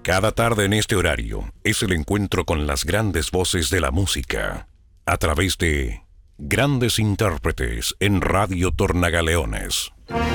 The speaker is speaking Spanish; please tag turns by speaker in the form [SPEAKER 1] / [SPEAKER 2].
[SPEAKER 1] Cada tarde en este horario es el encuentro con las grandes voces de la música, a través de Grandes Intérpretes en Radio Tornagaleones.